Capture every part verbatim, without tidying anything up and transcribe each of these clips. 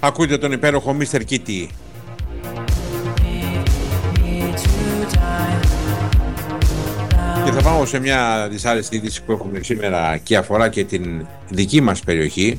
Ακούτε τον υπέροχο μίστερ Kitty. Και θα πάω σε μια δυσάρεστη είδηση που έχουμε σήμερα και αφορά και την δική μας περιοχή,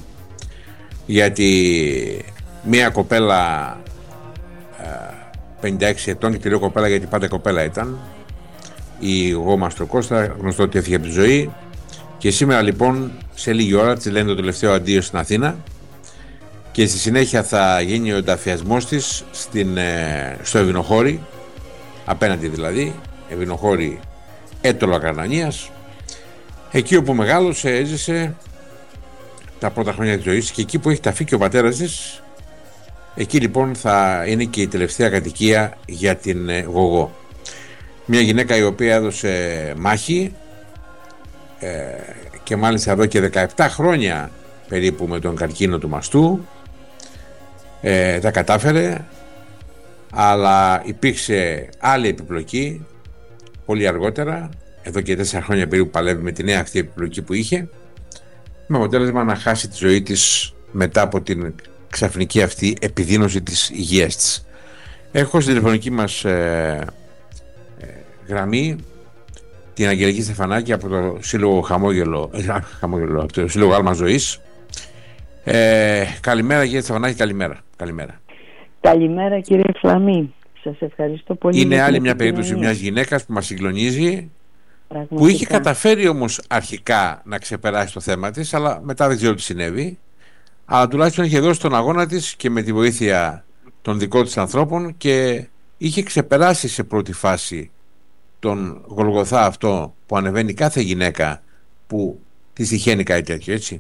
γιατί μια κοπέλα πενήντα έξι ετών, και λέω κοπέλα γιατί πάντα κοπέλα ήταν, η Γογό Μαστροκώστα, γνωστό ότι έφυγε από τη ζωή, και σήμερα λοιπόν σε λίγη ώρα της λένε το τελευταίο αντίο στην Αθήνα και στη συνέχεια θα γίνει ο ενταφιασμός της στην, στο Ευνοχώρι, απέναντι δηλαδή, Ευνοχώρι Έτωλο Ακαρνανίας, εκεί όπου μεγάλωσε, έζησε τα πρώτα χρόνια της ζωής και εκεί που έχει ταφεί και ο πατέρας της. Εκεί λοιπόν θα είναι και η τελευταία κατοικία για την Γογό. Μια γυναίκα η οποία έδωσε μάχη ε, και μάλιστα εδώ και δεκαεπτά χρόνια περίπου με τον καρκίνο του μαστού, ε, τα κατάφερε, αλλά υπήρξε άλλη επιπλοκή πολύ αργότερα, εδώ και τέσσερα χρόνια περίπου παλεύει με τη νέα αυτή επιπλοκή που είχε, με αποτέλεσμα να χάσει τη ζωή της μετά από την ξαφνική αυτή επιδείνωση της υγείας της. Έχω στην τηλεφωνική μας ε, ε, γραμμή την Αγγελική Στεφανάκη από το Σύλλογο Χαμόγελο, ε, χαμόγελο από το Σύλλογο Άλμα Ζωής. Ε, καλημέρα κύριε Στεφανάκη, καλημέρα. Καλημέρα. Καλημέρα κύριε Φλαμή. Σας ευχαριστώ πολύ. Είναι άλλη μια περίπτωση μιας γυναίκας που μας συγκλονίζει, πραγματικά, που είχε καταφέρει όμως αρχικά να ξεπεράσει το θέμα της, αλλά μετά δεν ξέρω τι συνέβη, αλλά τουλάχιστον είχε δώσει τον αγώνα της και με τη βοήθεια των δικών της ανθρώπων και είχε ξεπεράσει σε πρώτη φάση τον Γολγοθά αυτό που ανεβαίνει κάθε γυναίκα που της τυχαίνει κάτι τέτοιο, έτσι.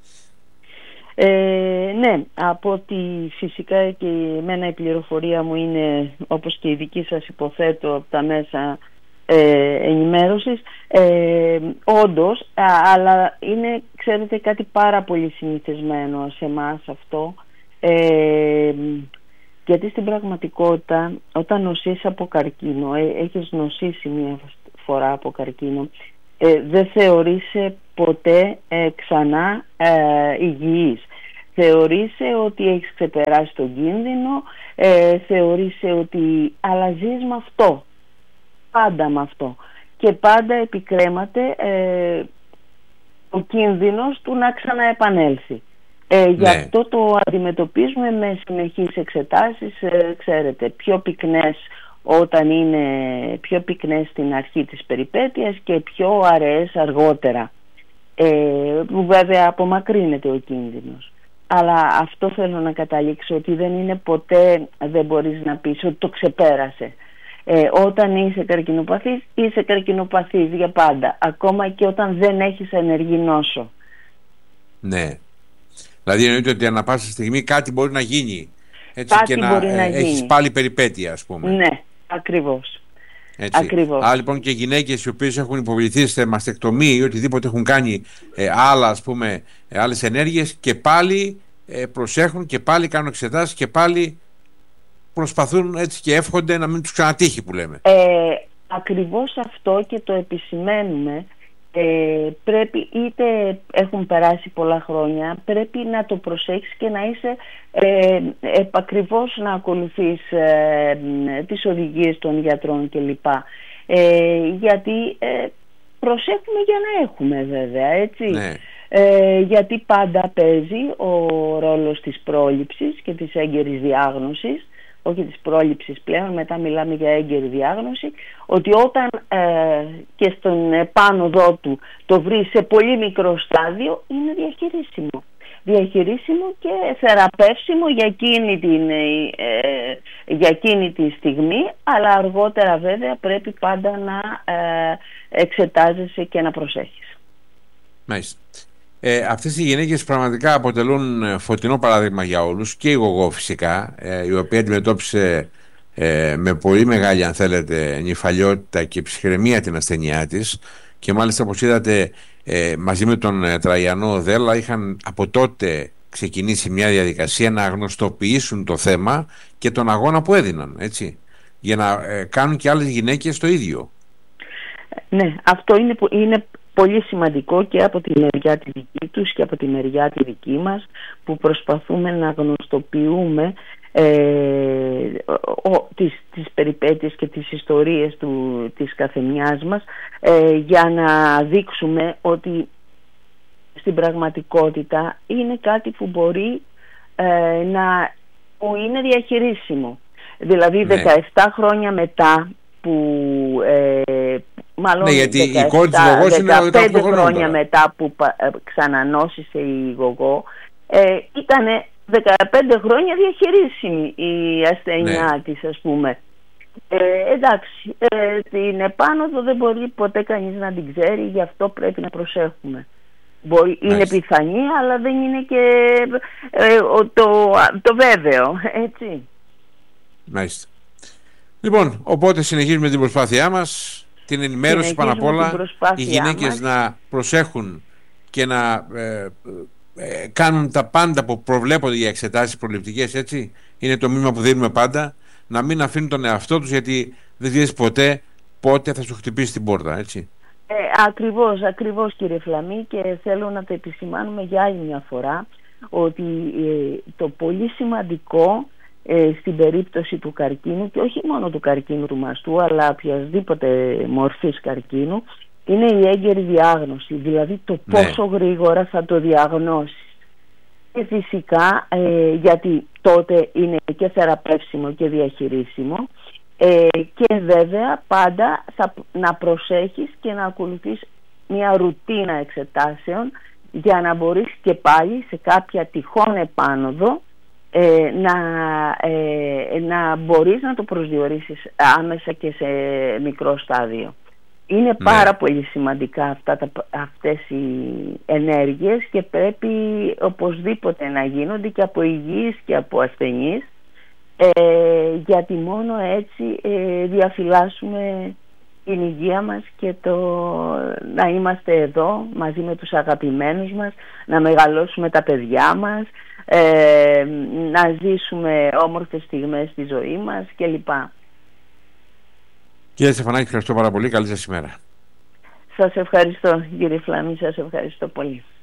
Ε, ναι, από ότι φυσικά και εμένα η πληροφορία μου είναι, όπως και η δική σας υποθέτω, από τα μέσα ε, ενημέρωσης, ε, όντως, α, αλλά είναι, ξέρετε, κάτι πάρα πολύ συνηθισμένο σε εμάς αυτό, ε, γιατί στην πραγματικότητα όταν νοσείς από καρκίνο, ε, έχεις νοσήσει μια φορά από καρκίνο, ε, δεν θεωρείσαι ποτέ ε, ξανά ε, υγιής. Θεωρείσαι ότι έχεις ξεπεράσει τον κίνδυνο, ε, θεωρείσαι ότι αλλαζείς με αυτό, πάντα με αυτό, και πάντα επικρέμαται ε, ο κίνδυνος του να ξαναεπανέλθει. Ε, ναι. Γι' αυτό το αντιμετωπίζουμε με συνεχείς εξετάσεις, ε, ξέρετε, πιο πυκνές όταν είναι πιο πυκνές στην αρχή της περιπέτειας και πιο αραιές αργότερα, ε, που βέβαια απομακρύνεται ο κίνδυνος. Αλλά αυτό θέλω να καταλήξω, ότι δεν είναι ποτέ, δεν μπορείς να πεις ότι το ξεπέρασε. Ε, όταν είσαι καρκινοπαθής, είσαι καρκινοπαθής για πάντα, ακόμα και όταν δεν έχεις ενεργή νόσο. Ναι. Δηλαδή εννοείται ότι ανά πάσα στιγμή κάτι μπορεί να γίνει, έτσι, κάτι και να, μπορεί να ε, έχεις πάλι περιπέτεια, ας πούμε. Ναι, ακριβώς. Έτσι. Ακριβώς. Άρα λοιπόν και γυναίκες οι οποίες έχουν υποβληθεί σε μαστεκτομή ή οτιδήποτε έχουν κάνει ε, άλλα, ας πούμε, ε, άλλες ενέργειες, και πάλι ε, προσέχουν και πάλι κάνουν εξετάσεις και πάλι προσπαθούν, έτσι, και εύχονται να μην τους ξανατύχει, που λέμε. Ε, ακριβώς αυτό, και το επισημαίνουμε. Ε, πρέπει, είτε έχουν περάσει πολλά χρόνια, πρέπει να το προσέξεις και να είσαι ε, επακριβώς να ακολουθείς ε, τις οδηγίες των γιατρών κλπ. Ε, γιατί ε, προσέχουμε για να έχουμε, βέβαια, έτσι. Ναι. Ε, γιατί πάντα παίζει ο ρόλος της πρόληψης και της έγκαιρης διάγνωσης, όχι της πρόληψης πλέον, μετά μιλάμε για έγκαιρη διάγνωση, ότι όταν ε, και στον επάνωδό του το βρει σε πολύ μικρό στάδιο, είναι διαχειρίσιμο. Διαχειρίσιμο και θεραπεύσιμο για εκείνη, την, ε, για εκείνη τη στιγμή, αλλά αργότερα βέβαια πρέπει πάντα να ε, εξετάζεσαι και να προσέχεις. Μάλιστα. Ε, αυτές οι γυναίκες πραγματικά αποτελούν φωτεινό παράδειγμα για όλους, και η Γογό φυσικά, ε, η οποία αντιμετώπισε ε, με πολύ μεγάλη, αν θέλετε, νηφαλιότητα και ψυχραιμία την ασθενειά της, και μάλιστα, όπως είδατε, ε, μαζί με τον ε, Τραγιανό Δέλα είχαν από τότε ξεκινήσει μια διαδικασία να γνωστοποιήσουν το θέμα και τον αγώνα που έδιναν, έτσι, για να ε, κάνουν και άλλες γυναίκες το ίδιο. Ναι, αυτό είναι, είναι πολύ σημαντικό και από τη μεριά τη δική τους και από τη μεριά τη δική μας, που προσπαθούμε να γνωστοποιούμε ε, ο, τις, τις περιπέτειες και τις ιστορίες του, της καθεμιάς μας, ε, για να δείξουμε ότι στην πραγματικότητα είναι κάτι που μπορεί ε, να που είναι διαχειρίσιμο. Δηλαδή, ναι, δεκαεπτά χρόνια μετά που ε, μάλλον ναι, γιατί δεκαεπτά, η κόρη της Γογός είναι δεκαπέντε χρόνια τώρα. μετά που ε, ξανανώσησε η Γογό, ε, ήταν δεκαπέντε χρόνια διαχειρίσιμη η ασθένειά, ναι, της, ας πούμε. Ε, εντάξει, ε, την επάνωδο δεν μπορεί ποτέ κανείς να την ξέρει, γι' αυτό πρέπει να προσέχουμε. Μπορεί, είναι πιθανή, αλλά δεν είναι και ε, το, το βέβαιο, έτσι. Μάλιστα. Λοιπόν, οπότε συνεχίζουμε την προσπάθειά μας, την ενημέρωση πάνω απ' όλα, οι γυναίκες μας να προσέχουν και να ε, ε, κάνουν τα πάντα που προβλέπονται για εξετάσεις προληπτικές, έτσι. Είναι το μήνυμα που δίνουμε πάντα, να μην αφήνουν τον εαυτό τους, γιατί δεν ξέρεις ποτέ πότε θα σου χτυπήσει την πόρτα, έτσι. Ε, ακριβώς, ακριβώς κύριε Φλαμή, και θέλω να το επισημάνουμε για άλλη μια φορά ότι ε, το πολύ σημαντικό ε, στην περίπτωση του καρκίνου, και όχι μόνο του καρκίνου του μαστού αλλά οποιασδήποτε μορφής καρκίνου, είναι η έγκαιρη διάγνωση, δηλαδή το πόσο, ναι, γρήγορα θα το διαγνώσεις. Και φυσικά ε, γιατί τότε είναι και θεραπεύσιμο και διαχειρίσιμο. Ε, και βέβαια πάντα θα, να προσέχεις και να ακολουθείς μια ρουτίνα εξετάσεων για να μπορείς και πάλι σε κάποια τυχόν επάνωδο ε, να, ε, να μπορείς να το προσδιορίσεις άμεσα και σε μικρό στάδιο. Είναι, ναι, πάρα πολύ σημαντικά αυτά τα, αυτές οι ενέργειες και πρέπει οπωσδήποτε να γίνονται και από υγιείς και από ασθενείς, Ε, γιατί μόνο έτσι ε, διαφυλάσσουμε την υγεία μας και το να είμαστε εδώ μαζί με τους αγαπημένους μας, να μεγαλώσουμε τα παιδιά μας, ε, να ζήσουμε όμορφες στιγμές στη ζωή μας κλπ. Κύριε Στεφανάκη, ευχαριστώ πάρα πολύ. Καλή σας ημέρα. Σας ευχαριστώ κύριε Φλαμή, σας ευχαριστώ πολύ.